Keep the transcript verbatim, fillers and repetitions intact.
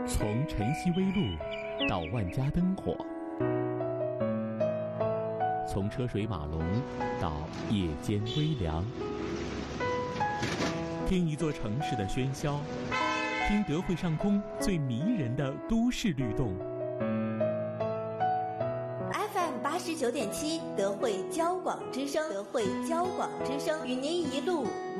从晨曦微露到万家灯火，从车水马龙到夜间微凉，听一座城市的喧嚣，听德惠上空最迷人的都市律动。 F M 八十九点七，德惠交广之声，德惠交广之声，与您一路